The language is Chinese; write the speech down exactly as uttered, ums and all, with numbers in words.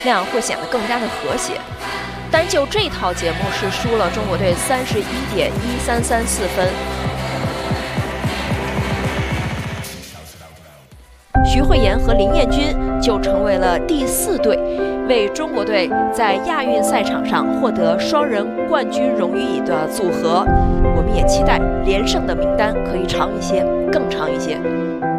那样会显得更加的和谐。单就这套节目是输了中国队三十一点一三三四分。徐慧妍和林彦君就成为了第四队，为中国队在亚运赛场上获得双人冠军荣誉的组合。我们也期待连胜的名单可以长一些，更长一些。